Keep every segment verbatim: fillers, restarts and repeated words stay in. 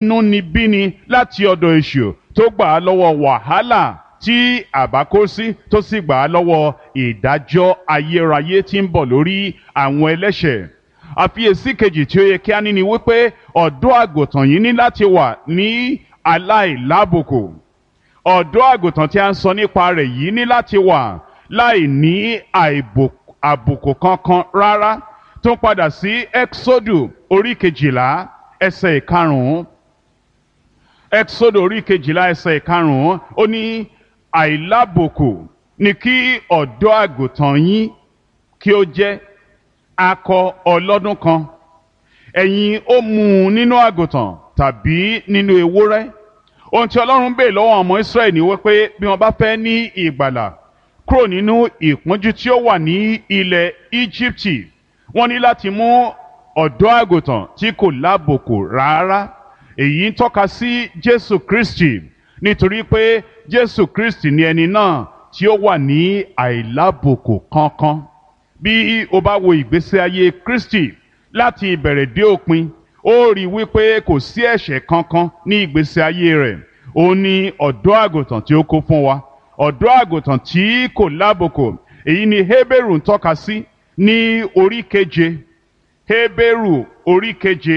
inúnibíni láti ọ̀dọ̀ èṣù tó gbà á lọ́wọ́ wàhálà tí àbá kó sí, tó sì gbà á lọ́wọ́ ìdájọ́ ayérayé tí ń bọ̀ lórí àwọn ẹlẹ́ṣẹ̀. Àfiyèsí kejì tí ó yẹ kí a ní ni wípé ọ̀dọ́ àgùntàn yìí ní láti wà ní aláìlábùkù. Ọ̀dọ́ àgùntàn tí a ń sọ nípa rẹ̀ yìí ní láti wà láì ní àbùkù kankan rárá. Tó ń padà sí Ẹ́kísódù orí kejìlá ẹsẹ̀ ìkarùn-ún. Ẹ́kísódù orí kejìlá ẹsẹ̀ ìkarùn-ún ó ní àìlábùkù ni kí ọ̀dọ́ àgùntàn yín kí ó jẹ́, akọ ọlọ́dún kan. Ẹ̀yin ó mú un nínú àgùntàn tàbí nínú ewúrẹ́. Ohun tí Ọlọ́run bèè lọ́wọ́ ọmọ Ísírẹ́lì ni wípé bí wọ́n bá fẹ́ ní ìgbàlà kúrò nínú ìpọ́njú tí ó wà ní ilẹ̀ Íjíbítì, wọ́n ní láti mú ọ̀dọ́ àgùntàn tí kò lábùkù rárá. Èyí ń tọ́ka sí Jésù Kristi, nítorí pé Jésù Kristi ni ẹni náà tí ó wà ní àìlábùkù kankan. Bí o bá wo ìgbésí ayé Kristi láti ìbẹ̀rẹ̀ dé òpin, ó rí wípé kò sí ẹ̀ṣẹ̀ kankan ní ìgbésí ayé rẹ̀. Ó ní ọ̀dọ́ àgùntàn tí ó kó fún wa, ọ̀dọ́ àgùntàn tí kò lábùkù. Èyí ni Hébérù ń tọ́ka sí ní orí keje. Hébérù orí keje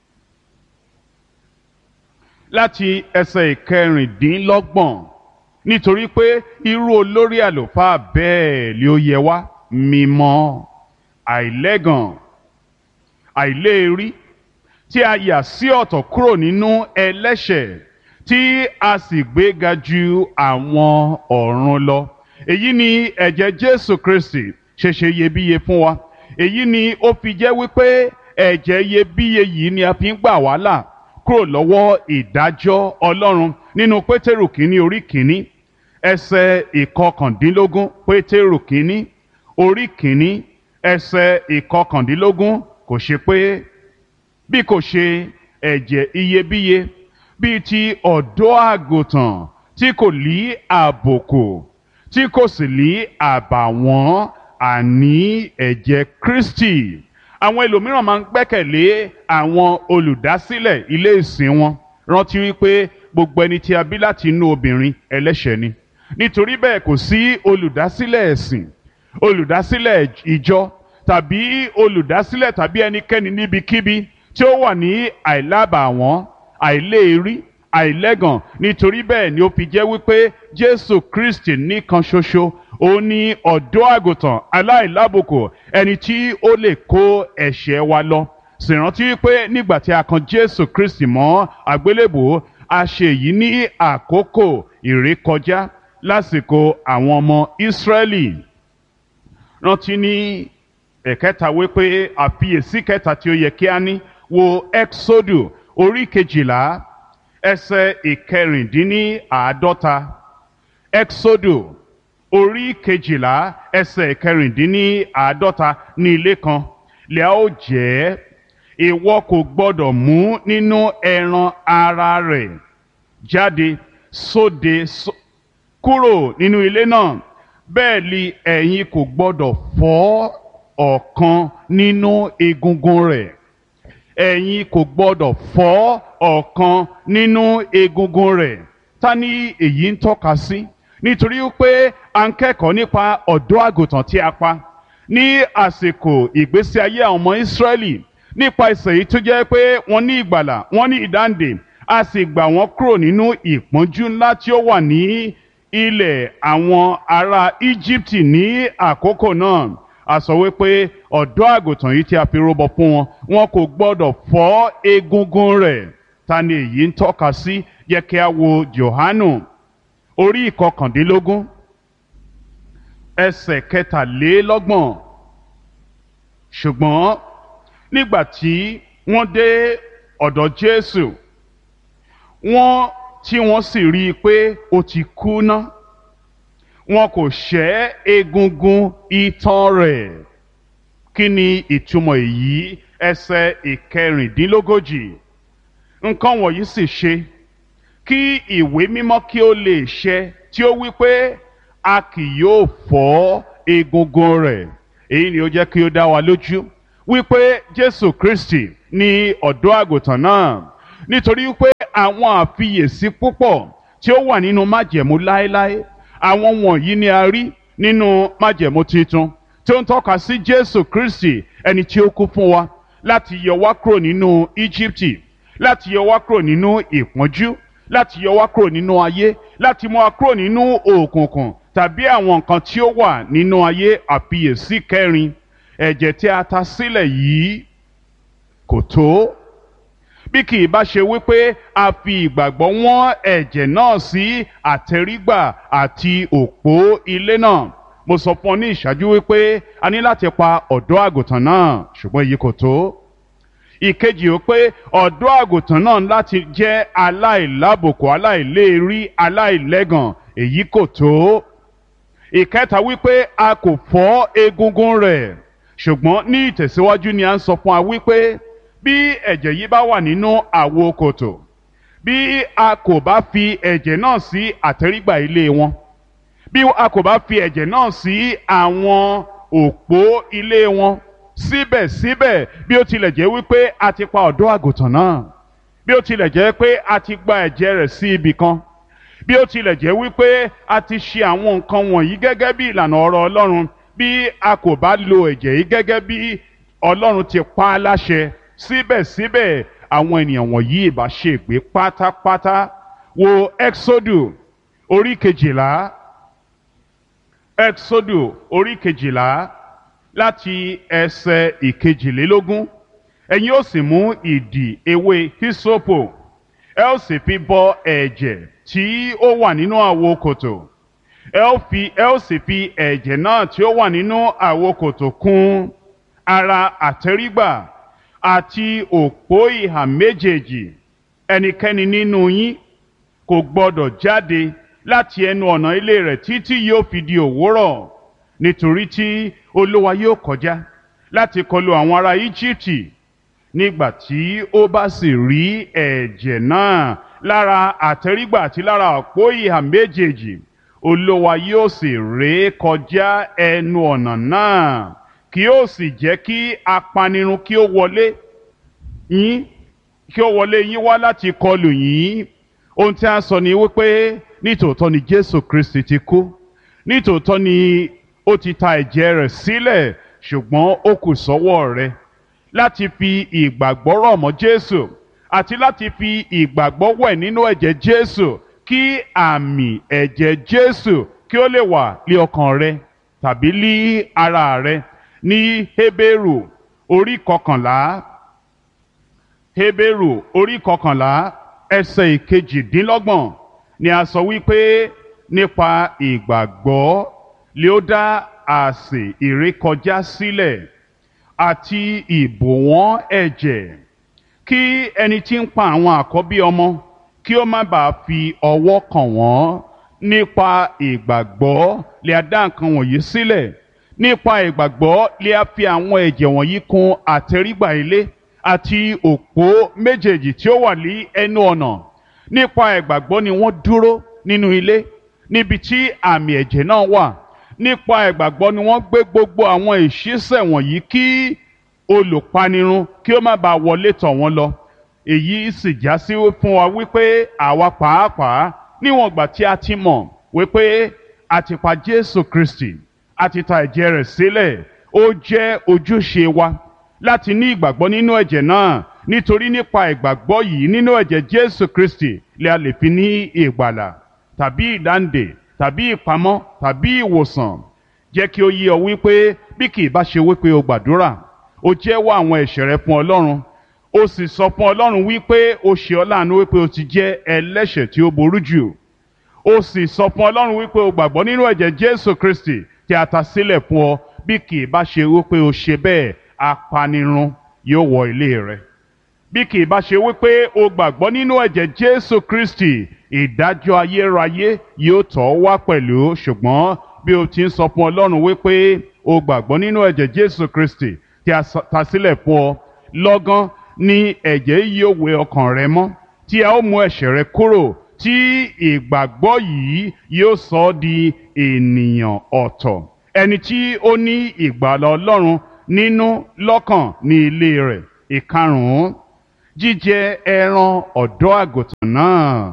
láti ẹsẹ̀ ìkẹrìndínlọ́gbọ̀n. Nítorí pé irú olórí àlùfáà bẹ́ẹ̀ ni ó yẹ wá, mímọ́, àìlẹ́gàn, àìléèrí, tí a yà sí ọ̀tọ̀ kúrò nínú ẹlẹ́ṣẹ̀, tí a sì gbéga ju àwọn ọ̀run lọ. Èyí ni ẹ̀jẹ̀ Jésù Kristi ṣe ṣe iyebíye fún wa. Èyí ni ó fi jẹ́ wípé ẹ̀jẹ̀ iyebíye yìí ni a fi ń gbà wá là kúrò lọ́wọ́ ìdájọ́ Ọlọ́run. Nínú Pétérù kínní orí kínní ẹsẹ̀ ìkọkàndínlógún, Pétérù kínní orí kínní ẹsẹ̀ ìkọkàndínlógún, kò ṣe pé bí kò ṣe ẹ̀jẹ̀ iyebíye bíi ti ọ̀dọ́ àgùntàn tí kò lí àbùkù, tí kò sì lí àbàwọ́n, àní ẹ̀jẹ̀ Kristi. Àwọn ẹlòmíràn máa ń gbẹ́kẹ̀lé àwọn olùdásílẹ̀ ilé ìsìn wọn. Rántí wípé gbogbo ẹni tí a bí láti inú obìnrin ẹlẹ́ṣẹ̀ ni. Nítorí bẹ́ẹ̀ kò sí olùdásílẹ̀ ẹ̀sìn, olùdásílẹ̀ ìjọ tàbí olùdásílẹ̀ tàbí ẹnikẹ́ni níbikíbi tí ó wà ní àìlábàwọ́n, àìléèrí, àìlẹ́gàn. Nítorí bẹ́ẹ̀ ni ó fi jẹ́ wípé Jésù Kristi nìkan ṣoṣo ó ní ọ̀dọ́ àgùntàn aláìlábùkù, ẹni tí ó lè kó ẹ̀ṣẹ̀ wa lọ. Sì rántí wípé nígbà tí a kan Jésù Kristi mọ́ àgbélébùú, a ṣe èyí ní àkókò ìrékọjá lásìkò àwọn ọmọ Ísírẹ́lì. Rántí ní ẹ̀kẹta wípé àfiyèsí kẹta tí ó yẹ kí a ní, wo Ẹ́kísódù orí kejìlá ẹsẹ̀ ìkẹrìndínláàádọ́ta. Ẹ́kísódù orí kejìlá ẹsẹ̀ ìkẹrìndínláàádọ́ta. Ní ilé kan lẹ́ ó jẹ́, ìwọ kò gbọdọ̀ mú nínú ẹran ara rẹ̀ jáde sóde kúrò nínú ilé náà. Bẹ́ẹ̀ ni ẹ̀yin kò gbọdọ̀ fọ́ ọ̀kan nínú egungun rẹ̀. Ẹ̀yin kò gbọdọ̀ fọ́ ọ̀kan nínú egungun rẹ̀. Ta ni èyí ń tọ́ka sí? Nítorí pé a ń kẹ́kọ̀ọ́ nípa ọ̀dọ́ àgùntàn tí a pa ní àsìkò ìgbésí ayé àwọn ọmọ Ísírẹ́lì, nípa ìsẹ̀ yìí tó jẹ́ pé wọ́n ní ìgbàlà, wọ́n ní ìdáǹdè, a sì gbà wọ́n kúrò nínú ìpọ́njú ńlá tí ó wà ní ilẹ̀ àwọn ará Íjíbítì ní àkókò náà. A sọ wípé ọ̀dọ́ àgùntàn yìí tí a fi rúbọ fún wọn, wọn kò gbọdọ̀ fọ́ egungun rẹ̀. Ta ni èyí ń tọ́ka sí? Yẹ kí a wo Jòhánù orí ìkọkàndínlógún ẹsẹ̀ kẹtàlélọ́gbọ̀n. Ṣùgbọ́n nígbà tí wọ́n dé ọ̀dọ̀ Jésù, wọ́n tí wọ́n sì rí i pé ó ti kú ná, wọn kò ṣẹ́ egungun itan rẹ̀. Kí ni ìtumọ̀ èyí? Ẹsẹ̀ ìkẹrìndínlógójì. Nǹkan wọ̀nyí sì ṣe kí ìwé mímọ́ kí ó lè ṣẹ tí ó wí pé a kì yóò fọ́ egungun rẹ̀. Èyí ni ó jẹ́ kí ó dá wa lójú wípé Jésù Kristi ni ọ̀dọ́ àgùntàn náà. nítorí pé àwọn àfiyèsí púpọ̀ tí ó wà nínú májẹ̀mú láéláé àwọn wọ̀nyí ni a rí nínú májẹ̀mú titun tí ó ń tọ́ka sí Jésù Kristi ẹni tí ó kú fún wa láti yọ wá kúrò nínú Íjíbítì, láti yọ wá kúrò nínú ìpọ́njú, láti yọ wá kúrò nínú ayé, láti mú wa kúrò nínú òkùnkùn tàbí àwọn nǹkan tí ó wà nínú ayé. Àfiyèsí kẹrin, ẹ̀jẹ̀ tí a ta sílẹ̀ yìí kò tó, bí kì í bá ṣe wípé a fi ìgbàgbọ́ wọ́n ẹ̀jẹ̀ náà sí àtẹrígbà àti òpó ilé náà. Mo sọ fún ọ ní ìṣáájú wípé a ní láti pa ọ̀dọ́ àgùntàn náà, ṣùgbọ́n èyí kò tó. Ìkejì ó pé ọ̀dọ́ àgùntàn náà láti jẹ́ aláìlábùkù, aláìléèrí, aláìlẹ́gàn, èyí kò tó. Ìkẹta wípé a kò fọ́ egungun rẹ̀, ṣùgbọ́n ní ìtẹ̀síwájú ni a ń sọ fún wa wípé bí ẹ̀jẹ̀ yìí bá wà nínú àwo kòtò, bí a kò bá fi ẹ̀jẹ̀ náà sí àtẹ́rígbà ilé wọn, bí a kò bá fi ẹ̀jẹ̀ náà sí àwọn òpó ilé wọn, síbẹ̀síbẹ̀ bí ó tilẹ̀ jẹ́ wípé a ti pa ọ̀dọ́ àgùntàn náà, bí ó tilẹ̀ jẹ́ pé a ti gba ẹ̀jẹ̀ rẹ̀ sí ibì kan, bí ó tilẹ̀ jẹ́ wípé a ti ṣe àwọn nǹkan wọ̀nyí gẹ́gẹ́ bí ìlànà ọ̀rọ̀ Ọlọ́run, bí a kò bá lo ẹ̀jẹ̀ yìí gẹ́gẹ́ bí Ọlọ́run ti pa á láṣẹ, síbẹ̀síbẹ̀ àwọn ènìyàn wọ̀nyí ìbá ṣègbé pátápátá. Wo Exodus orí kejìlá, Exodus orí kejìlá láti ẹsẹ̀ ìkejìlélógún. Ẹ̀yin ó sì mú ìdì ewé hisopo, ẹ ó sì fi bọ ẹ̀jẹ̀ tí ó wà nínú àwo kòtò, ẹ ó fi ẹ ó sì fi ẹ̀jẹ̀ náà tí ó wà nínú àwo kòtò kùn ara àtẹ́rígbà àti òpó ìhà méjèèjì. Ẹnikẹ́ni nínú yín kò gbọdọ̀ jáde láti ẹnu ọ̀nà ilé rẹ̀ títí yóò fi di òwúrọ̀, nítorí tí Olúwa yóò kọjá láti kọlu àwọn ará Íjíbítì. Nígbà tí ó bá sì rí ẹ̀jẹ̀ náà lára àtẹ́rígbà àti lára òpó ìhà méjèèjì, Olúwa yóò sì ré kọjá ẹnu ọ̀nà náà, kí ó sì jẹ́ kí apanirun kí ó wọlé yín kí ó wọlé yín wá láti kọlù yín. Ohun tí a sọ ni wípé nítòótọ́ ni Jésù Kristi ti kú, nítòótọ́ ni ó ti ta ẹ̀jẹ̀ rẹ̀ sílẹ̀, ṣùgbọ́n ó kù sọ́wọ́ rẹ láti fi ìgbàgbọ́ rọ̀ mọ́ Jésù àti láti fi ìgbàgbọ́ wẹ̀ nínú ẹ̀jẹ̀ Jésù, kí àmì ẹ̀jẹ̀ Jésù kí ó lè wà lé ọkàn rẹ tàbí lé ara rẹ. Ní Hébérù orí kọkànlá, Hébérù orí kọkànlá ẹsẹ̀ ìkejìdínlọ́gbọ̀n ni a sọ wípé nípa ìgbàgbọ́ lé ó dá àsè ìrékọjá sílẹ̀ àti ìbòwọ́n ẹ̀jẹ̀, kí ẹni tí ń pa àwọn àkọ́bí ọmọ kí ó má bàa fi ọwọ́ kàn wọ́n. Nípa ìgbàgbọ́ lé a dá nǹkan wọ̀nyí sílẹ̀, nípa ìgbàgbọ́ lé a fi àwọn ẹ̀jẹ̀ wọ̀nyí kùn àtẹ́rígbà ilé àti òpó méjèèjì tí ó wà ní ẹnu ọ̀nà. Nípa ìgbàgbọ́ ni wọ́n dúró nínú ilé níbi tí àmì ẹ̀jẹ̀ náà wà. Nípa ìgbàgbọ́ ni wọ́n gbé gbogbo àwọn ìṣísẹ̀ wọ̀nyí kí olùpanirun kí ó má bàa wọlé tọ̀ wọ́n lọ. Èyí sì já sí fún wa wípé àwa pàápàá níwọ̀n ìgbà tí a ti mọ̀ wípé a ti pa Jésù Kristi, a ti ta ẹ̀jẹ̀ rẹ̀ sílẹ̀, ó jẹ́ ojúṣe wa láti ní ìgbàgbọ́ nínú ẹ̀jẹ̀ náà, nítorí nípa ìgbàgbọ́ yìí nínú ẹ̀jẹ̀ Jésù Kristi lè a lè fi ní ìgbàlà tàbí ìdáǹdè tàbí ìpamọ́ tàbí ìwòsàn. Jẹ́ kí ó yé ọ wípé bí kì í bá ṣe wípé o gbàdúrà, o jẹ́wọ́ àwọn ẹ̀ṣẹ̀ rẹ fún Ọlọ́run, o sì sọ fún Ọlọ́run wípé o ṣe ọ́ láàánú wípé o ti jẹ́ ẹlẹ́ṣẹ̀ tí ó burú jù, o sì sọ fún Ọlọ́run wípé o gbàgbọ́ nínú ẹ̀jẹ̀ Jésù Kristi tí a ta sílẹ̀ fún ọ, bí kì í bá ṣe wípé o ṣe bẹ́ẹ̀, apanirun yóò wọ ilé rẹ. Bí kì í bá ṣe wípé o gbàgbọ́ nínú ẹ̀jẹ̀ Jésù Kristi, ìdájọ́ ayérayé yóò tọ̀ wá pẹ̀lú. Ṣùgbọ́n bí o ti ń sọ fún Ọlọ́run wípé o gbàgbọ́ nínú ẹ̀jẹ̀ Jésù Kristi tí a ta sílẹ̀ fún ọ, lọ́gán ni ẹ̀jẹ̀ yìí yóò wẹ ọkàn rẹ mọ́, tí a ó mú ẹ̀ṣẹ̀ rẹ kúrò, tí ìgbàgbọ́ yìí yóò sọ ọ́ di ènìyàn ọ̀tọ̀, ẹni tí ó ní ìgbàlà Ọlọ́run nínú lọ́kàn ní ilé rẹ̀. Ìkarùn-ún, jíjẹ ẹran ọ̀dọ́ àgùntàn náà.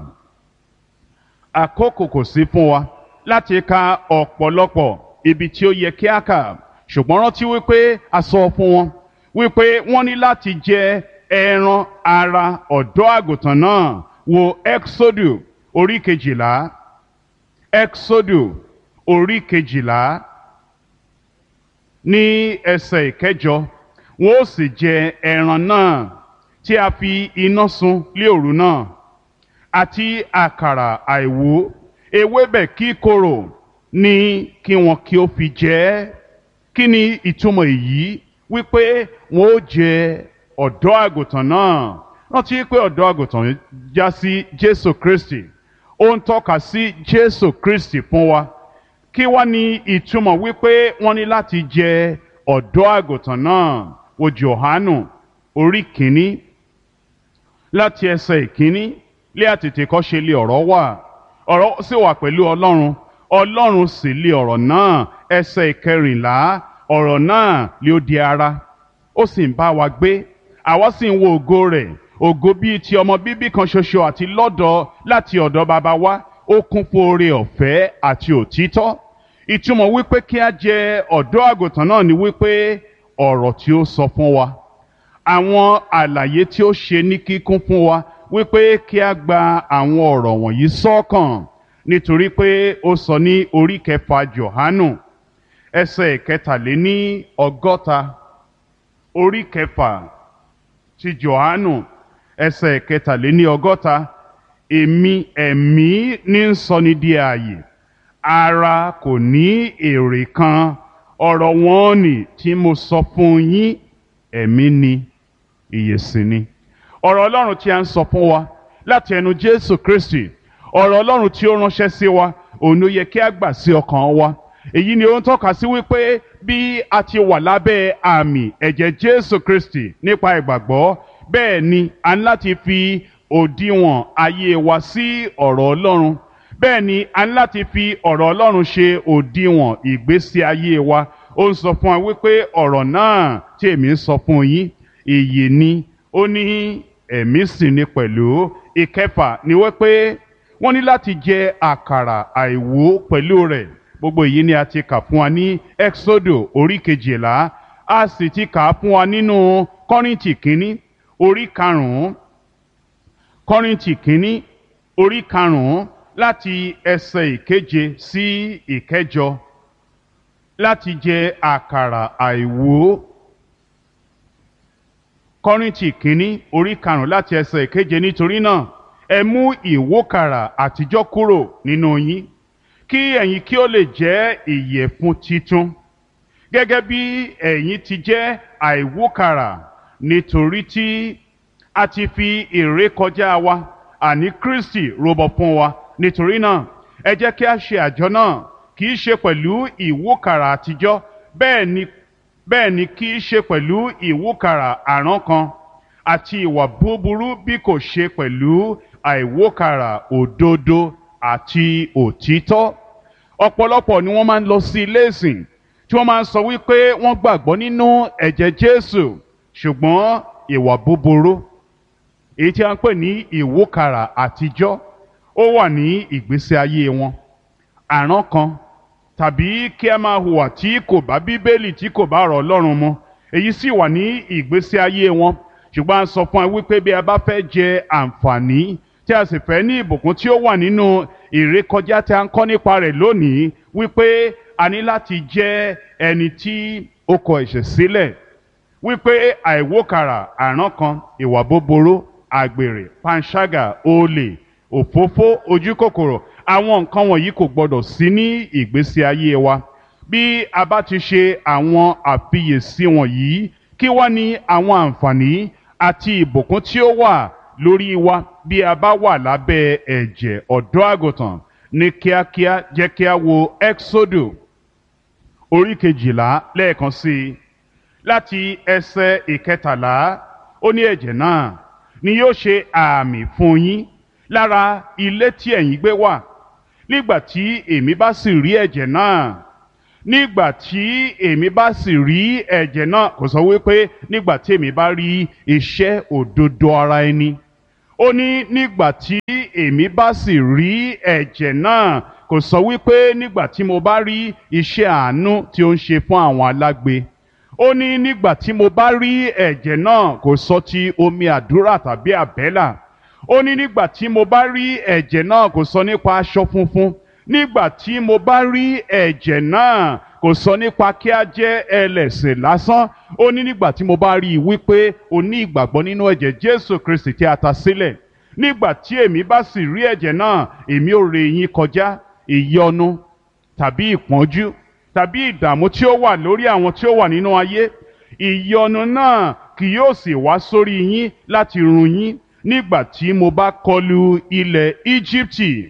Àkókò kò sí fún wa láti ka ọ̀pọ̀lọpọ̀ ibi tí ó yẹ kí a kà, ṣùgbọ́n rántí wípé a sọ fún wọn wípé wọ́n ní láti jẹ ẹran ara ọ̀dọ́ àgùntàn náà. Wo Ẹ́kísódù orí kejìlá, Ẹ́kísódù orí kejìlá ní ẹsẹ̀ ìkẹjọ, wọn ó sì jẹ ẹran náà tí a fi iná sun lé òru náà, àti àkàrà àìwú ewébẹ̀ kíkorò ní kí wọn kí ó fi jẹ ẹ́. Kí ni ìtumọ̀ èyí? Wípé wọn ó jẹ ọ̀dọ́ àgùntàn náà. Rántí pé ọ̀dọ́ àgùntàn já sí Jésù Kristi, ó ń tọ́ka sí Jésù Kristi fún wa. Kí wá ní ìtumọ̀ wípé wọ́n ní láti jẹ ọ̀dọ́ àgùntàn náà? Wo Jòhánù orí kìíní láti ẹsẹ̀ ìkíní, lé àtètèkọ́ṣe lé ọ̀rọ̀ wà, ọ̀rọ̀ sì wà pẹ̀lú Ọlọ́run, Ọlọ́run sì lé ọ̀rọ̀ náà. Ẹsẹ̀ ìkẹrìnlá, ọ̀rọ̀ náà lé ó di ara, ó sì ń bá wa gbé, àwa sì ń wo ògo rẹ̀, ògo bíi ti ọmọ bíbí kan ṣoṣo àti lọ́dọ̀ láti ọ̀dọ̀ baba wa, ó kún fún oore ọ̀fẹ́ àti òtítọ́. Ìtumọ̀ wípé kí a jẹ ọ̀dọ́ àgùntàn náà ni wípé ọ̀rọ̀ tí ó sọ fún wa, àwọn àlàyé tí ó ṣe ní kíkún fún wa, wípé kí a gba àwọn ọ̀rọ̀ wọ̀nyí sọ́kàn, nítorí pé ó sọ ní orí kẹfà Jòhánù ẹsẹ̀ kẹtàléní ọgọ́ta, orí kẹfà ti Jòhánù ẹsẹ̀ kẹtàléní ọgọ́ta, èmi ẹ̀mí ní ń sọni di ààyè, ara kò ní èrè kan. Ọ̀rọ̀ wọn ni tí mo sọ fún yín, ẹ̀mí ni, ìyè sì ni. Ọ̀rọ̀ Ọlọ́run tí a ń sọ fún wa láti ẹnu Jésù Kristi, ọ̀rọ̀ Ọlọ́run tí ó ránṣẹ́ sí wa, òun ló yẹ kí a gbà sí ọkàn wa. Èyí ni ó ń tọ́ka sí wípé bí a ti wà lábẹ́ àmì ẹ̀jẹ̀ Jésù Kristi nípa ìgbàgbọ́, bẹ́ẹ̀ ni a ní láti fi òdiwọ̀n ayé wa sí ọ̀rọ̀ Ọlọ́run. Bẹ́ẹ̀ ni a ní láti fi ọ̀rọ̀ Ọlọ́run ṣe òdiwọ̀n ìgbésí ayé wa. Ó ń sọ fún wa wípé ọ̀rọ̀ náà tí èmi ń sọ fún yín, ìyè ni, ó ní ẹ̀mí sì ni pẹ̀lú. Ìkẹfà ni wípé wọ́n ní láti jẹ àkàrà àìwú pẹ̀lú rẹ̀. Gbogbo èyí ni a ti kà fún wa ní Ẹ́kísódù orí kejìlá, a sì ti kà á fún wa nínú Kọ́ríńtì kínní orí karùn-ún, Kọ́ríńtì kínní orí karùn-ún láti ẹsẹ̀ ìkeje sí ìkẹjọ, láti jẹ àkàrà àìwú. Kọ́ríńtì kínní orí karùn-ún láti ẹsẹ̀ ìkeje, nítorí náà ẹ mú ìwókàrà àtijọ́ kúrò nínú yín, kí ẹ̀yin kí ó lè jẹ́ ìyẹ̀fun titun, gẹ́gẹ́ bí ẹ̀yin ti jẹ́ àìwókàrà, nítorí tí a ti fi ìrékọjá wa, àní Kristi rúbọ fún wa. Nítorí náà ẹ jẹ́ kí a ṣe àjọ náà, kì í ṣe pẹ̀lú ìwókàrà àtijọ́, bẹ́ẹ̀ ni bẹ́ẹ̀ ni kì í ṣe pẹ̀lú ìwókàrà àrán kan àti ìwà búburú, bí kò ṣe pẹ̀lú àìwókàrà òdodo àti òtítọ́. Ọ̀pọ̀lọpọ̀ ni wọ́n máa ń lọ sí ilé ìsìn tí wọ́n máa ń sọ wípé wọ́n gbàgbọ́ nínú ẹ̀jẹ̀ Jésù, ṣùgbọ́n ìwà búburú, èyí tí a ń pè ní ìwókàrà àtijọ́, ó wà ní ìgbésí ayé wọn. Àrán kan tàbí kí a máa hùwà tí kò bá Bíbélì, tí kò bá ọ̀rọ̀ Ọlọ́run mu, èyí sì wà ní ìgbésí ayé wọn. Ṣùgbọ́n a sọ fún wa wípé bí a bá fẹ́ jẹ àǹfààní tí a sì fẹ́ ní ìbùkún tí ó wà nínú ìrékọjá tí a ń kọ́ nípa rẹ̀ lónìí, wípé a ní láti jẹ́ ẹni tí ó kọ ẹ̀ṣẹ̀ sílẹ̀, wípé àìwókàrà àrán kan, ìwà búburú, àgbèrè, panṣágà, olè, òfófó, ojúkòkòrò, àwọn nǹkan wọ̀nyí kò gbọdọ̀ sí ní ìgbésí ayé wa. Bí a bá ti ṣe àwọn àfiyèsí wọ̀nyí, kí wá ní àwọn àǹfààní àti ìbùkún tí ó wà lórí wa bí a bá wà lábẹ́ ẹ̀jẹ̀ ọ̀dọ́ àgùntàn? Ní kíákíá jẹ́ kí a wo Ẹ́kísódù orí kejìlá lẹ́ẹ̀kan sí i, láti ẹsẹ̀ ìkẹtàlá. Ó ní ẹ̀jẹ̀ náà ni yóò ṣe àmì fún yín lára ilé tí ẹ̀yin gbé wà. Nígbà tí èmi bá sì rí ẹ̀jẹ̀ náà, nígbà tí èmi bá sì rí ẹ̀jẹ̀ náà, kò sọ wípé nígbà tí èmi bá rí iṣẹ́ òdodo ara ẹni. Ó ní nígbà tí èmi bá sì rí ẹ̀jẹ̀ náà, kò sọ wípé nígbà tí mo bá rí iṣẹ́ àánú tí ó ń ṣe fún àwọn alágbe. Ó ní nígbà tí mo bá rí ẹ̀jẹ̀ náà, kò sọ ti omi àdúrà tàbí àbẹ́là. Ó ní nígbà tí mo bá rí ẹ̀jẹ̀ náà, kò sọ nípa aṣọ funfun. Nígbà tí mo bá rí ẹ̀jẹ̀ náà, kò sọ nípa kí a jẹ́ ẹlẹ́ṣẹ̀ lásán. Ó ní nígbà tí mo bá rí i wípé o ní ìgbàgbọ́ nínú ẹ̀jẹ̀ Jésù Kristi tí a ta sílẹ̀. Nígbà tí èmi bá sì rí ẹ̀jẹ̀ náà, èmi ò ré yín kọjá ìyọnu tàbí ìpọ́njú tàbí ìdààmú tí ó wà lórí àwọn tí ó wà nínú ayé. Ìyọnu náà kì yóò sì wá sórí yín láti run yín nígbà tí mo bá kọlu ilẹ̀ Íjíbítì.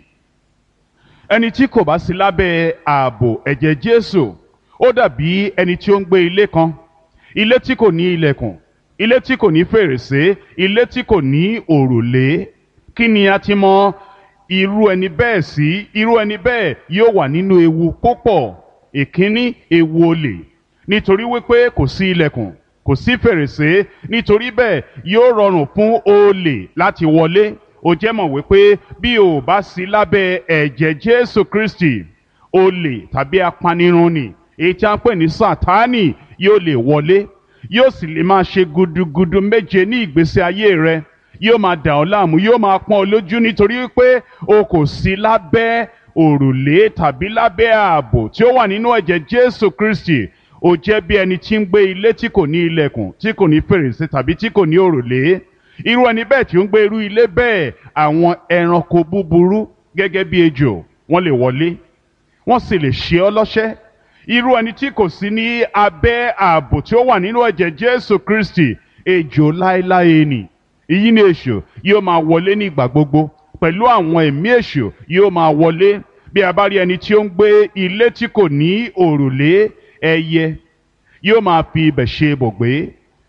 Ẹni tí kò bá sí lábẹ́ ààbò ẹ̀jẹ̀ Jésù, ó dàbí ẹni tí ó ń gbé ilé kan, ilé tí kò ní ilẹ̀kùn, ilé tí kò ní fèrèsé, ilé tí kò ní òrùlé. Kí ni a ti mọ irú ẹni bẹ́ẹ̀ sí? Irú ẹni bẹ́ẹ̀ yóò wà nínú ewu púpọ̀. Ìkíní, ewu olè, nítorí wípé kò sí ilẹ̀kùn, kò sí fèrèsé, nítorí bẹ́ẹ̀ yóò rọrùn fún olè láti wọlé. Ó jẹ́ mọ̀ wípé bí o bá sí lábẹ́ ẹ̀jẹ̀ Jésù Kristi, olè tàbí apanirun ni èyí tí a ń pè ní Sátánì yóò lè wọlé, yóò sì lè máa ṣe gudugudu méje ní ìgbésí ayé rẹ, yóò máa dà ọ́ láàmú, yóò máa pọ́n ọ lójú nítorí wípé o kò sí lábẹ́ òrùlé tàbí lábẹ́ ààbò tí ó wà nínú ẹ̀jẹ̀ Jésù Kristi. Ó jẹ́ bí ẹni tí ń gbé ilé tí kò ní ilẹ̀kùn, tí kò ní fèrèsé tàbí tí kò ní òrùlé. Irú ẹni bẹ́ẹ̀ tí ó ń gbé irú ilé bẹ́ẹ̀, àwọn ẹranko búburú gẹ́gẹ́ bí ejò wọ́n lè wọlé, wọ́n sì lè ṣe ọ́ lọ́ṣẹ́. Irú ẹni tí kò sí ní abẹ́ ààbò tí ó wà nínú ẹ̀jẹ̀ Jésù Kristi, ejò láéláé ni. Èyí ni èṣù yóò máa wọlé ní ìgbà gbogbo, pẹ̀lú àwọn ẹ̀mí èṣù yóò máa wọlé. Bí a bá rí ẹni tí ó ń gbé ilé tí kò ní òrùlé, ẹyẹ yóò máa fi ibẹ̀ ṣe ibùgbé.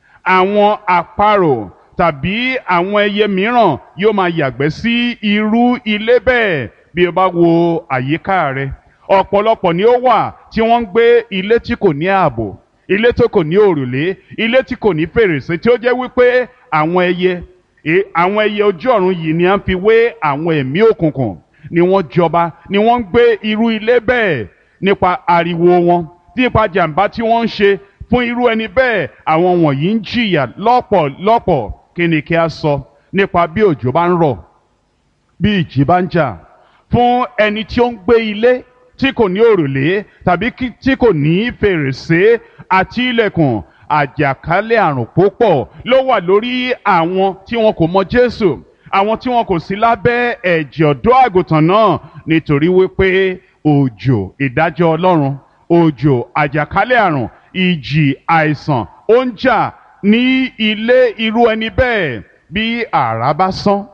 Àwọn àparò tàbí àwọn ẹyẹ mìíràn yóò máa yàgbẹ́ sí irú ilé bẹ́ẹ̀. Bí o bá wo àyíká rẹ, ọ̀pọ̀lọpọ̀ ni ó wà tí wọ́n ń gbé ilé tí kò ní ààbò, ilé tó kò ní òrùlé, ilé tí kò ní fèrèsé, tí ó jẹ́ wípé àwọn ẹyẹ àwọn ẹyẹ ojú ọ̀run yìí ni a ń fi wé àwọn ẹ̀mí òkùnkùn, ni wọ́n jọba, ni wọ́n ń gbé irú ilé bẹ́ẹ̀. Nípa ariwo wọn, nípa jàǹbá tí wọ́n ń ṣe fún irú ẹni bẹ́ẹ̀, àwọn wọ̀nyí ń jìyà lọ́pọ̀lọpọ̀. Kí ni kí a sọ nípa bí òjò bá ń rọ̀, bí ìjì bá ń jà, fún ẹni tí ó ń gbé ilé tí kò ní òrùlé tàbí tí kò ní fèrèsé àti ilẹ̀kùn? Àjàkálẹ̀ àrùn púpọ̀ ló wà lórí àwọn tí wọn kò mọ Jésù, àwọn tí wọn kò sí lábẹ́ ẹ̀jẹ̀ ọ̀dọ́ àgùntàn náà, nítorí wípé òjò ìdájọ́ Ọlọ́run, òjò àjàkálẹ̀ àrùn, ìjì àìsàn ó ń jà ní ilé irú ẹni bẹ́ẹ̀. Bí àrá bá sán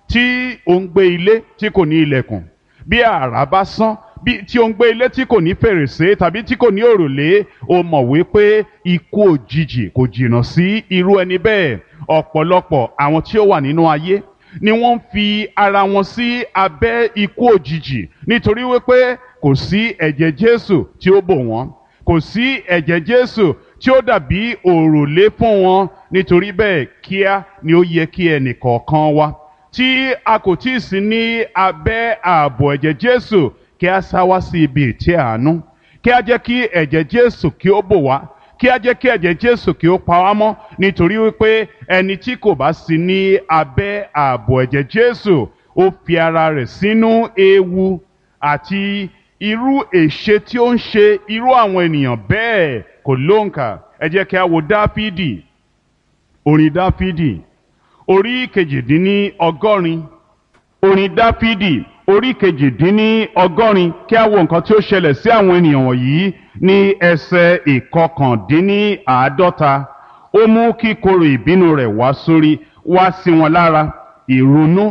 tí ó ń gbé ilé tí kò ní ilẹ̀kùn, bí àrá bá sán bí tí ó ń gbé ilé tí kò ní fèrèsé tàbí tí kò ní òrùlé, ó mọ̀ wípé ikú òjijì kò jìnnà sí irú ẹni bẹ́ẹ̀. Ọ̀pọ̀lọpọ̀ àwọn tí ó wà nínú ayé ni wọ́n ń fi ara wọn sí abẹ́ ikú òjijì, nítorí wípé kò sí ẹ̀jẹ̀ Jésù tí ó bò wọ́n, kò sí ẹ̀jẹ̀ Jésù tí ó dàbí òrùlé fún wọn. Nítorí bẹ́ẹ̀, kíá ni ó yẹ kí ẹnìkọ̀ọ̀kan wa tí a kò tí ì sí ní abẹ́ ààbò ẹ̀jẹ̀ Jésù, kí a sá wá sí ibi ìtẹ́ àánú, kí a jẹ́ kí ẹ̀jẹ̀ Jésù kí ó bò wá, kí a jẹ́ kí ẹ̀jẹ̀ Jésù kí ó pa wá mọ́. Nítorí wípé ẹni tí kò bá sí ní abẹ́ ààbò ẹ̀jẹ̀ Jésù, ó fi ara rẹ̀ sínú ewu àti irú èṣe tí ó ń ṣe irú àwọn ènìyàn bẹ́ẹ̀ kò lóǹkà. Ẹ jẹ́ kí a wo Dáfídì, orin Dáfídì orí kejìdínní ọgọ́rin, orin Dáfídì orí kejìdínní ọgọ́rin. Kí a wo nǹkan tí ó ṣẹlẹ̀ sí àwọn ènìyàn wọ̀nyí ní ẹsẹ̀ ìkọkàndínní àádọ́ta. Ó mú kíkorò ìbínú rẹ̀ wá sórí wá sí wọn lára, ìrunú,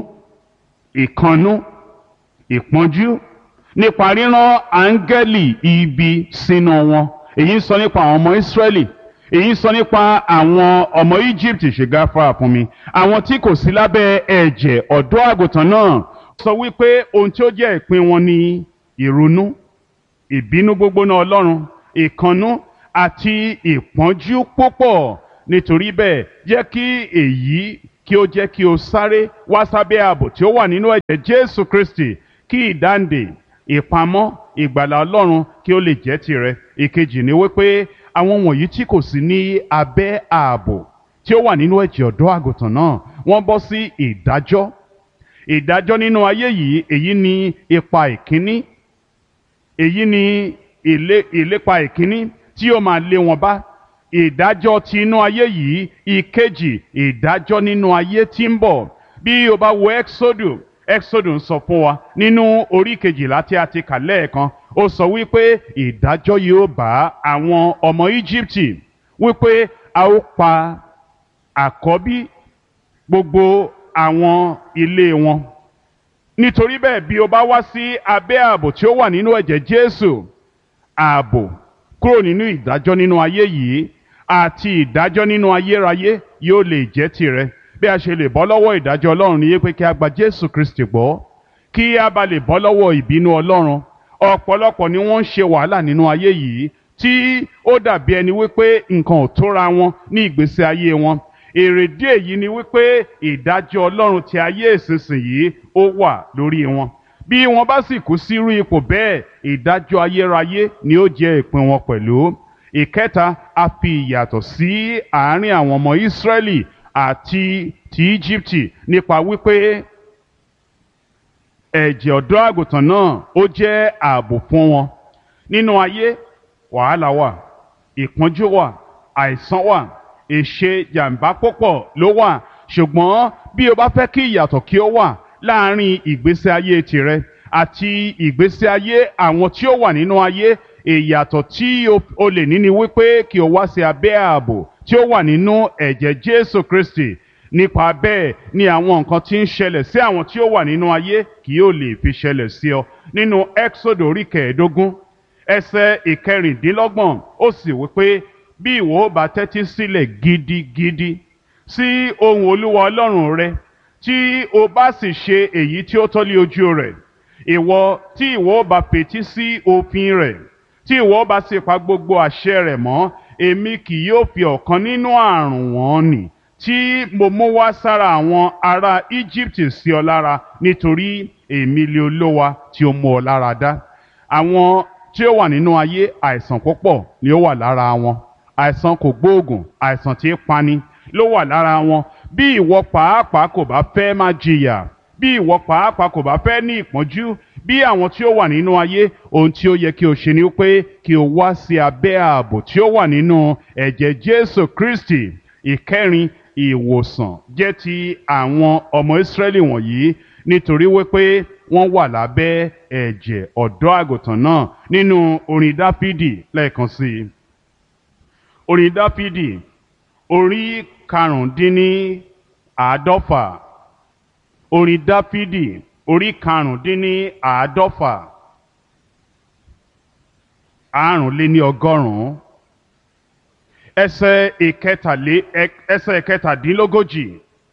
ìkannú, ìpọ́njú, nípa rírán áńgẹ́lì ibi sínú wọn. Èyí ń sọ nípa àwọn ọmọ Ísírẹ́lì, èyí ń sọ nípa àwọn ọmọ Íjíbítì. ṣe gáfárà fún mi, àwọn tí kò sí lábẹ́ ẹ̀jẹ̀ ọ̀dọ́ àgùntàn náà. Sọ wípé ohun tí ó jẹ́ ìpín wọn ni ìrunú, ìbínú gbógbóná Ọlọ́run, ìkannú àti ìpọ́njú púpọ̀. Nítorí bẹ́ẹ̀ jẹ́ kí èyí kí ó jẹ́ kí o sáré wá sábẹ́ ààbò tí ó wà nínú ẹ̀jẹ̀ Jésù Kristi, kí ìdáǹdè, ìpamọ́, ìgbàlà Ọlọ́run kí ó lè jẹ́ tirẹ̀. Ìkejì ni wípé àwọn wọ̀nyí tí kò sí ní abẹ́ ààbò tí ó wà nínú ẹ̀jẹ̀ ọ̀dọ́ àgùntàn náà, wọ́n bọ́ sí ìdájọ́. Ìdájọ́ nínú ayé yìí, èyí ni ipa ìkíní, èyí ni ilé ìlépa ìkíní tí ó máa lé wọn bá. Ìdájọ́ ti inú ayé yìí, ìkejì ìdájọ́ nínú ayé tí ń bọ̀. Bí o bá wo Exodus, Exodus ń sọ fún wa nínú orí kejìlá tí a ti kà lẹ́ẹ̀kan, ó sọ wípé ìdájọ́ yóò bá àwọn ọmọ Íjíbítì, wípé a ó pa àkọ́bí gbogbo àwọn ilé wọn. Nítorí bẹ́ẹ̀ bí o bá wá sí abẹ́ ààbò tí ó wà nínú ẹ̀jẹ̀ Jésù, ààbò kúrò nínú ìdájọ́ nínú ayé yìí àti ìdájọ́ nínú ayérayé yóò lè jẹ́ tirẹ̀. Bí a ṣe lè bọ́ lọ́wọ́ ìdájọ́ Ọlọ́run ni pé kí a gba Jésù Kristi gbọ́, kí a bá lè bọ́ lọ́wọ́ ìbínú Ọlọ́run. Ọ̀pọ̀lọpọ̀ ni wọ́n ń ṣe wàhálà nínú ayé yìí tí ó dàbí ẹni wípé nǹkan ò tóra wọn ní ìgbésí ayé wọn. Èrèdí èyí ni wípé ìdájọ́ Ọlọ́run ti ayé ìsinsìnyí ó wà lórí wọn. Bí wọ́n bá sì kú sírú ipò bẹ́ẹ̀, ìdájọ́ ayérayé ni ó jẹ́ ìpín wọn pẹ̀lú. Ìkẹta, a fi ìyàtọ̀ sí àárín àwọn ọmọ Ísírẹ́lì àti ti Íjíbítì nípa wípé ẹ̀jẹ̀ ọ̀dọ́ àgùntàn náà ó jẹ́ ààbò fún wọn. Nínú ayé, wàhálà wà, ìpọ́njú wà, àìsàn wà, èṣe jàǹbá púpọ̀ ló wà. Ṣùgbọ́n bí o bá fẹ́ kí ìyàtọ̀ kí ó wà láàárín ìgbésí ayé tirẹ̀ àti ìgbésí ayé àwọn tí ó wà nínú ayé, ìyàtọ̀ tí o lè ní ni wípé kí o wá sí abẹ́ ààbò tí ó wà nínú ẹ̀jẹ̀ Jésù Kristi. Nípa bẹ́ẹ̀ ni àwọn nǹkan tí ń ṣẹlẹ̀ sí àwọn tí ó wà nínú ayé kì yóò lè fi ṣẹlẹ̀ sí ọ. Nínú Exodus orí kẹẹ̀ẹ́dógún ẹsẹ̀ ìkẹrìndínlọ́gbọ̀n, ó sì wípé bí ìwọ ó bá tẹ́tí sílẹ̀ gidigidi sí ohùn Olúwa Ọlọ́run rẹ, tí o bá sì ṣe èyí tí ó tọ́ lé ojú rẹ̀, ìwọ tí ìwọ ó bá fetí sí òfin rẹ̀, tí ìwọ ó bá sì pa gbogbo àṣẹ rẹ̀ mọ́, èmi kì yóò fi ọ̀kan nínú àrùn wọn nì tí mo mú wá sára àwọn ará Íjíbítì sí ọ lára, nítorí èmi lé Olúwa tí ó mú ọ lára dá. Àwọn tí ó wà nínú ayé, àìsàn púpọ̀ ni ó wà lára wọn. Àìsàn kò gbóògùn, àìsàn tí ń pani ló wà lára wọn. Bí ìwọ pàápàá kò bá fẹ́ máa jìyà, bí ìwọ pàápàá kò bá fẹ́ ní ìpọ́njú bí àwọn tí ó wà nínú ayé, ohun tí ó yẹ kí o ṣe ni pé kí o wá sí abẹ́ ààbò tí ó wà nínú ẹ̀jẹ̀ Jésù Kristi. Ìkẹrin, ìwòsàn jẹ́ ti àwọn ọmọ Ísírẹ́lì wọ̀nyí nítorí wípé wọ́n wà lábẹ́ ẹ̀jẹ̀ ọ̀dọ́ àgùntàn náà. Nínú orin Dáfídì lẹ́ẹ̀kan sí i, orin Dáfídì orí karùndínní àádọ́fà, orin Dáfídì orí karùndínní àádọ́fà, àrùnléní ọgọ́rùn-ún, ẹsẹ̀ ìkẹtàlé ẹsẹ̀ ìkẹtàdínlógójì.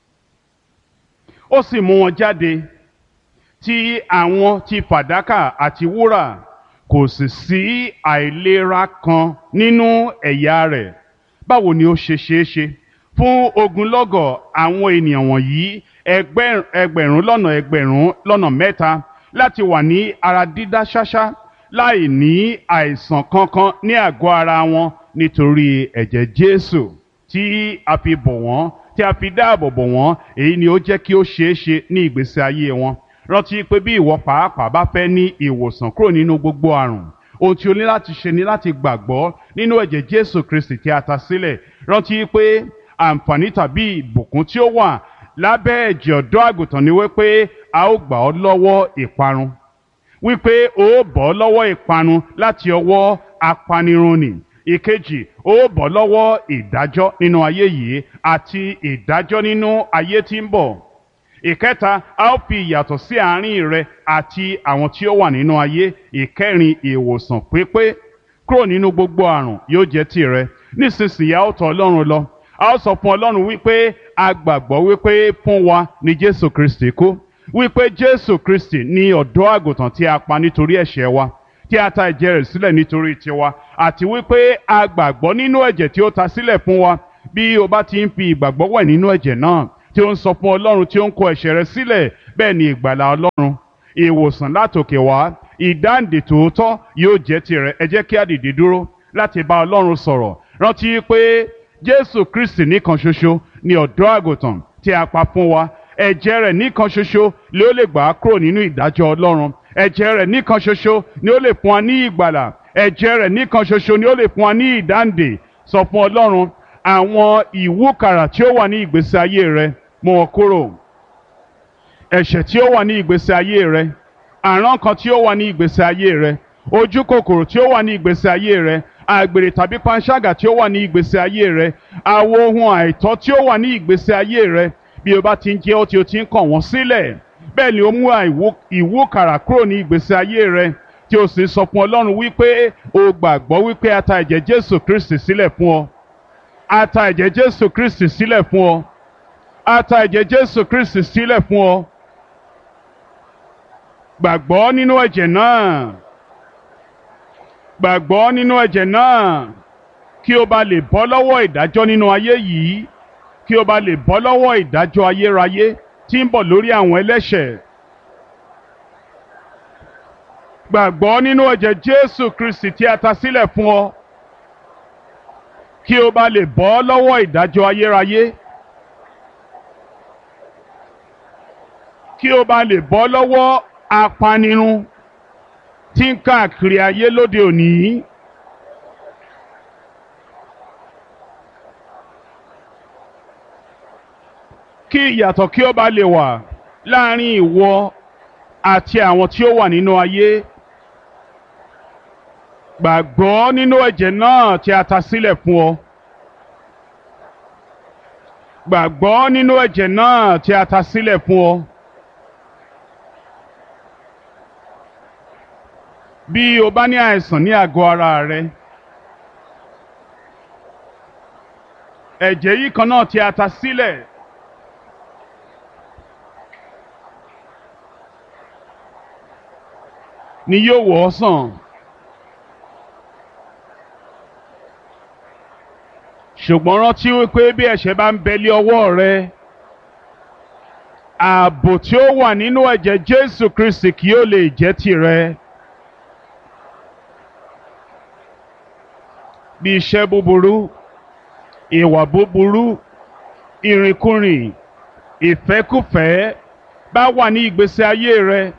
Ó sì mú wọn jáde ti àwọn ti fàdákà àti wúrà, kò sì sí àìlera kan nínú ẹ̀yà rẹ̀. Báwo ni ó ṣe ṣeé ṣe fún ogunlọ́gọ̀ àwọn ènìyàn wọ̀nyí, ẹgbẹ̀rún lọ́nà ẹgbẹ̀rún lọ́nà mẹ́ta, láti wà ní ara dídá ṣáṣá láì ní àìsàn kankan ní àgọ́ ara wọn? Nítorí ẹ̀jẹ̀ Jésù tí a fi bò wọ́n, tí a fi dáàbò bò wọ́n, èyí ni ó jẹ́ kí ó ṣeé ṣe ní ìgbésí ayé wọn. Rántí pé bí ìwọ pàápàá bá fẹ́ ní ìwòsàn kúrò nínú gbogbo àrùn, ohun tí o ní láti ṣe ni láti gbàgbọ́ nínú ẹ̀jẹ̀ Jésù Kristi tí a ta sílẹ̀. Rántí pé àǹfààní tàbí ìbùkún tí ó wà lábẹ́ ẹ̀jẹ̀ ọ̀dọ́ àgùntàn ni wípé a ó gbà ọ́ lọ́wọ́ ìparun, wípé o ó bọ́ lọ́wọ́ ìparun láti ọwọ́ apanirun nì. Ìkejì, ó bọ́ lọ́wọ́ ìdájọ́ nínú ayé yìí àti ìdájọ́ nínú ayé tí ń bọ̀. Ìkẹta, a ó fi ìyàtọ̀ sí àárín rẹ àti àwọn tí ó wà nínú ayé. Ìkẹrin, ìwòsàn pípé kúrò nínú gbogbo àrùn yóò jẹ́ tìrẹ. Nísinsìnyí a ó tọ̀ Ọlọ́run lọ. A ó sọ fún Ọlọ́run wípé a gbàgbọ́ wípé fún wa ni Jésù Kristi kú, wípé Jésù Kristi ni ọ̀dọ́ àgùntàn tí a pa nítorí ẹ̀ṣẹ̀ wa, tí a ta ẹ̀jẹ̀ rẹ̀ sílẹ̀ nítorí tiwa àti wípé a gbàgbọ́ nínú ẹ̀jẹ̀ tí ó ta sílẹ̀ fún wa. Bí o bá ti ń fi ìgbàgbọ́ wẹ̀ nínú ẹ̀jẹ̀ náà tí ó ń sọ fún Ọlọ́run tí ó ń kó ẹ̀ṣẹ̀ rẹ sílẹ̀, bẹ́ẹ̀ ni ìgbàlà Ọlọ́run, ìwòsàn látòkè wá, ìdáǹdè tòótọ́ yóò jẹ́ tirẹ̀. Ẹ jẹ́ kí a dìde dúró láti bá Ọlọ́run sọ̀rọ̀. Rántí pé Jésù Kristi nìkan ṣoṣo ni ọ̀dọ́ àgùntàn tí a pa fún wa. Ẹ̀jẹ̀ rẹ̀ nìkan ṣoṣo ni ó lè gbà á kúrò nínú ìdájọ́ Ọlọ́run. Ẹ̀jẹ̀ rẹ̀ nìkan ṣoṣo ni ó lè fún wa ní ìgbàlà. Ẹ̀jẹ̀ rẹ̀ nìkan ṣoṣo ni ó lè fún wa ní ìdáǹdè. Sọ fún Ọlọ́run àwọn ìwúkàrà tí ó wà ní ìgbésí ayé rẹ, mú wọn kúrò. Ẹ̀ṣẹ̀ tí ó wà ní ìgbésí ayé rẹ, àrán kan tí ó wà ní ìgbésí ayé rẹ, ojú kòkòrò tí ó wà ní ìgbésí ayé rẹ, àgbèrè tàbí panṣágà tí ó wà ní ìgbésí ayé rẹ, àwọn ohun àìtọ́ tí ó wà ní ìgbésí ayé rẹ. Bí o bá ti ń jẹ́ ọ́ tí o ti ń kọ̀ wọ́n sílẹ̀, bẹ́ẹ̀ ni ó mú ìwúkàrà kúrò ní ìgbésí ayé rẹ, tí o sì sọ fún Ọlọ́run wípé o gbàgbọ́ wípé a ta ẹ̀jẹ̀ Jésù Kristi sílẹ̀ fún ọ. A ta ẹ̀jẹ̀ Jésù Kristi sílẹ̀ fún ọ. A ta ẹ̀jẹ̀ Jésù Kristi sílẹ̀ fún ọ. Gbàgbọ́ nínú ẹ̀jẹ̀ náà. Gbàgbọ́ nínú ẹ̀jẹ̀ náà kí o bá lè bọ́ lọ́wọ́ ìdájọ́ nínú ayé yìí, kí o bá lè bọ́ lọ́wọ́ ìdájọ́ ayérayé tí ń bọ̀ lórí àwọn ẹlẹ́ṣẹ̀. Gbàgbọ́ nínú ẹ̀jẹ̀ Jésù Kristi tí a ta sílẹ̀ fún ọ kí o bá lè bọ́ lọ́wọ́ ìdájọ́ ayérayé, kí o bá lè bọ́ lọ́wọ́ apanirun tí ń káàkiri ayé lóde òní. Kí ìyàtọ̀ kí ó bá lè wà láàrin ìwọ àti àwọn tí ó wà nínú ayé. Gbàgbọ́ nínú ẹ̀jẹ̀ náà tí a ta sílẹ̀ fún ọ. Gbàgbọ́ nínú ẹ̀jẹ̀ náà tí a ta sílẹ̀ fún ọ. Bí o bá ní àìsàn ní àgọ́ ara rẹ, ẹ̀jẹ̀ yìí kan náà tí a ta sílẹ̀ ni yóò wò ọ́ sàn. Ṣùgbọ́n rántí wípé bí ẹ̀ṣẹ̀ bá ń bẹ lé ọwọ́ rẹ, ààbò tí ó wà nínú ẹ̀jẹ̀ Jésù Kristi kì yóò lè jẹ́ tìrẹ. Bí iṣẹ́ búburú, ìwà búburú, ìrìnkúrìn, ìfẹ́kúfẹ̀ẹ́ bá wà ní ìgbésí ayé rẹ,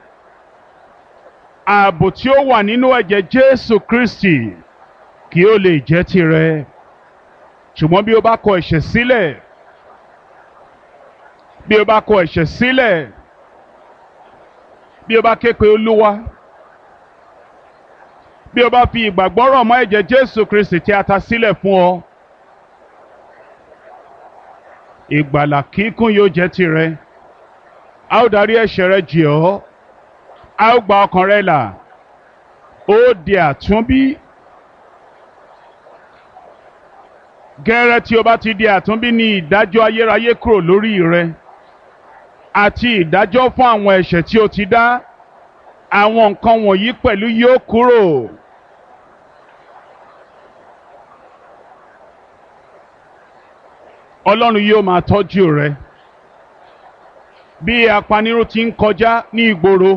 ààbò tí ó wà nínú ẹ̀jẹ̀ Jésù Kristi kì yóò lè jẹ́ tìrẹ. Ṣùgbọ́n bí o bá kọ ẹ̀ṣẹ̀ sílẹ̀, bí o bá kọ ẹ̀ṣẹ̀ sílẹ̀, bí o bá ké pe Olúwa, bí o bá fi ìgbàgbọ́ rọ̀ mọ́ ẹ̀jẹ̀ Jésù Kristi tí a ta sílẹ̀ fún ọ, ìgbàlà kíkún yóò jẹ́ tirẹ̀. A ó darí ẹ̀ṣẹ̀ rẹ jì ọ́, a ó gba ọkàn rẹ là, ó di àtúnbí. Gẹ́rẹ́ tí o bá ti di àtúnbí ni ìdájọ́ ayérayé kúrò lórí rẹ àti ìdájọ́ fún àwọn ẹ̀ṣẹ̀ tí o ti dá. Àwọn nǹkan wọ̀nyí pẹ̀lú yóò kúrò. Ọlọ́run yóò máa tọ́jú rẹ. Bí apanirun ti ń kọjá ní ìgboro,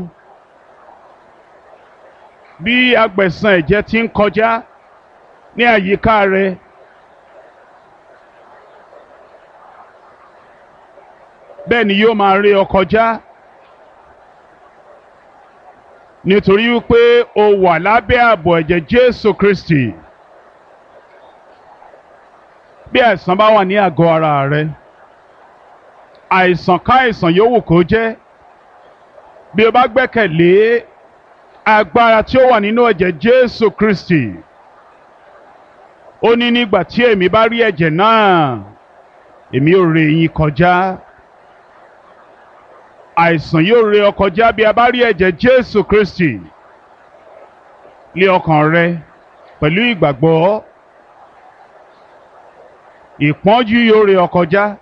bí agbẹ̀san ẹ̀jẹ̀ ti ń kọjá ní àyíká rẹ, bẹ́ẹ̀ ni yóò máa ré ọ kọjá, nítorí wípé o wà lábẹ́ ààbò ẹ̀jẹ̀ Jésù Kristi. Bí àìsàn bá wà ní àgọ́ ara rẹ, àìsàn ká àìsàn yòówù kó jẹ́, bí o bá gbẹ́kẹ̀lé agbára tí ó wà nínú ẹ̀jẹ̀ Jésù Kristi, ó ní nígbà tí èmi bá rí ẹ̀jẹ̀ náà, èmi ó ré yín kọjá. Àìsàn yóò ré ọ kọjá bí a bá rí ẹ̀jẹ̀ Jésù Kristi lé ọkàn rẹ pẹ̀lú ìgbàgbọ́. Ìpọ́njú yóò ré ọ kọjá.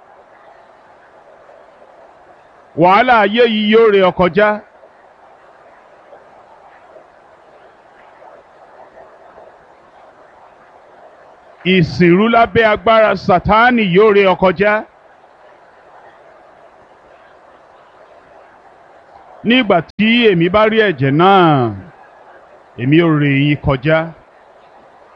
Wàhálà ayé yìí yóò ré ọ kọjá. ìsìnrú lábẹ́ agbára Sátánì yóò ré ọ kọjá. Nígbà tí èmi bá rí ẹ̀jẹ̀ náà, èmi ó ré yín kọjá.